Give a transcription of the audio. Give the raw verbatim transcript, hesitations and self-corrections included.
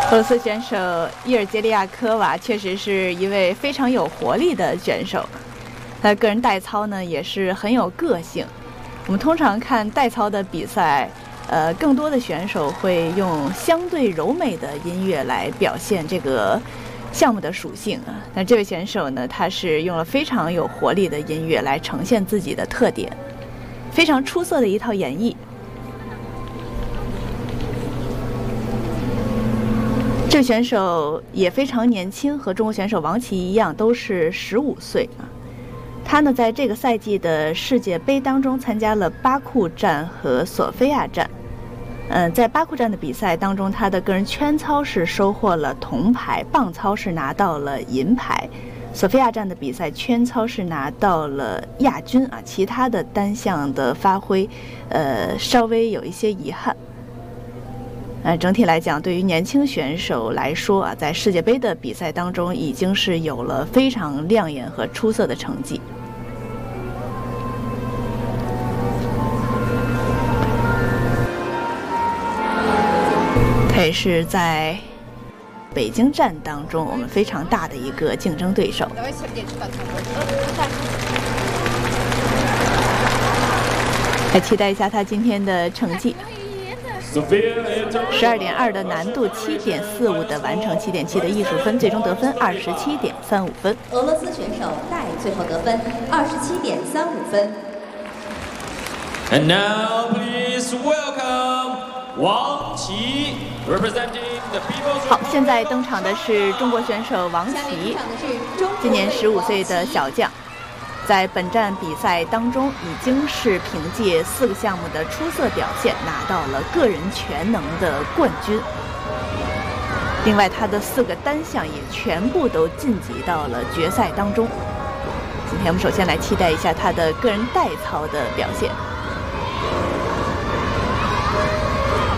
俄罗斯选手伊尔杰利亚科娃确实是一位非常有活力的选手，他个人代操呢也是很有个性。我们通常看代操的比赛，呃，更多的选手会用相对柔美的音乐来表现这个项目的属性啊。那这位选手呢，他是用了非常有活力的音乐来呈现自己的特点，非常出色的一套演绎。这个选手也非常年轻，和中国选手王琦一样，都是十五岁啊。他呢，在这个赛季的世界杯当中参加了巴库站和索菲亚站。嗯、呃，在巴库站的比赛当中，他的个人圈操是收获了铜牌，棒操是拿到了银牌。索菲亚站的比赛圈操是拿到了亚军啊，其他的单项的发挥，呃，稍微有一些遗憾。呃，整体来讲，对于年轻选手来说啊，在世界杯的比赛当中，已经是有了非常亮眼和出色的成绩。他也是在北京站当中我们非常大的一个竞争对手。来期待一下他今天的成绩。十二点二的难度，七点四五的完成，七点七的艺术分，最终得分二十七点三五分。 俄罗斯选手戴最后得分二十七点三五分。 And now please welcome 王琦 representing the People's。 好，现在登场的是中国选手王琦，今年十五岁的小将。在本站比赛当中，已经是凭借四个项目的出色表现，拿到了个人全能的冠军。另外，他的四个单项也全部都晋级到了决赛当中。今天我们首先来期待一下他的个人代操的表现。